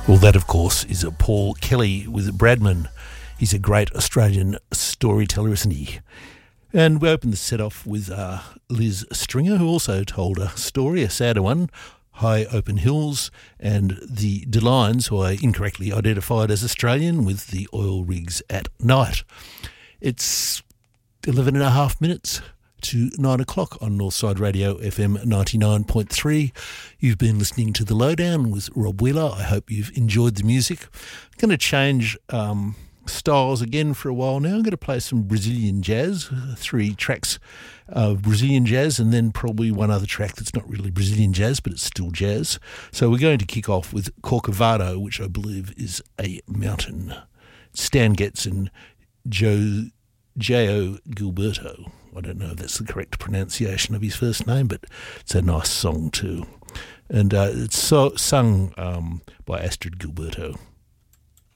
Well, that, of course, is Paul Kelly with Bradman. He's a great Australian storyteller, isn't he? And we opened the set off with Liz Stringer, who also told a story, a sadder one, High Open Hills, and the DeLines, who I incorrectly identified as Australian, with the oil rigs at night. It's 11 and a half minutes to 9 o'clock on Northside Radio FM 99.3. You've been listening to The Lowdown with Rob Wheeler. I hope you've enjoyed the music. I'm going to change styles again for a while now. I'm going to play some Brazilian jazz, 3 tracks of Brazilian jazz, and then probably one other track that's not really Brazilian jazz, but it's still jazz. So we're going to kick off with Corcovado, which I believe is a mountain. Stan Getz and João Gilberto. I don't know if that's the correct pronunciation of his first name, but it's a nice song too. And it's sung by Astrid Gilberto.